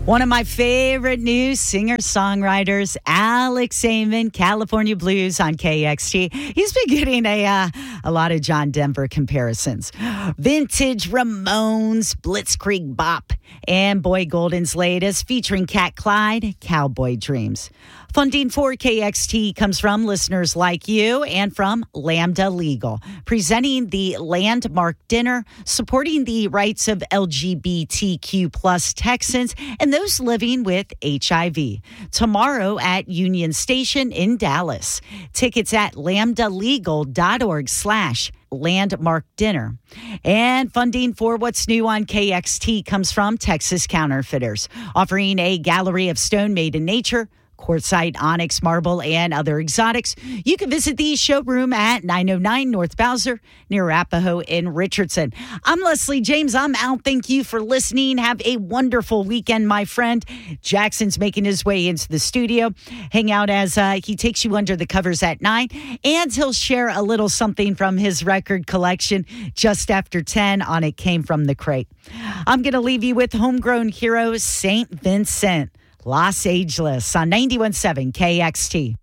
One of my favorite new singer-songwriters, Alex Aiman, California Blues on KXT. He's been getting a lot of John Denver comparisons. Vintage Ramones, Blitzkrieg Bop, and Boy Golden's latest featuring Cat Clyde, Cowboy Dreams. Funding for KXT comes from listeners like you and from Lambda Legal, presenting the Landmark Dinner, supporting the rights of LGBTQ plus Texans and those living with HIV. Tomorrow at Union Station in Dallas. Tickets at lambdalegal.org/Landmark Dinner. And funding for what's new on KXT comes from Texas Counterfeiters, offering a gallery of stone made in nature, quartzite, onyx, marble, and other exotics. You can visit the showroom at 909 North Bowser near Arapahoe in Richardson. I'm Leslie James. I'm out. Thank you for listening. Have a wonderful weekend, my friend. Jackson's making his way into the studio. Hang out as he takes you under the covers at 9, and he'll share a little something from his record collection just after 10 on It Came From the Crate. I'm going to leave you with homegrown hero St. Vincent, Los Angeles on 91.7 KXT.